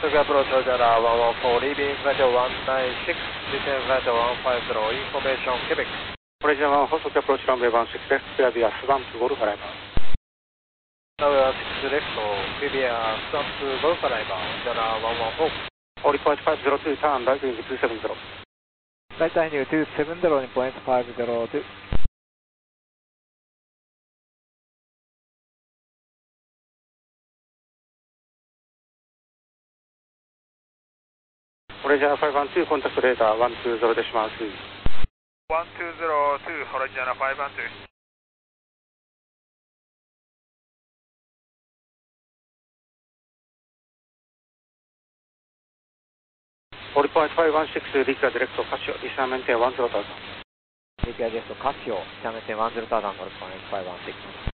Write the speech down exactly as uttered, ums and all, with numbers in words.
Tokyo approach Ojara one one four, leaving flight one nine six, descend flight one five zero, information Quebec. Malaysia one four, Tokyo approach runway one six left, clear via Swan to Golf arrival. Tower six left, clear via Swan to Golf arrival, Ojara one one four. Only point five zero two, turn right wing two seven zero. Right landing two seven zero in point five zero two. Malaysia five one two, contact radar one two zero decimal two. one two zero two, Malaysia five one two. Only point five one six, declare direct Casio, descend maintain one zero thousand. Declare direct Casio, descend maintain one zero thousand, point five one six.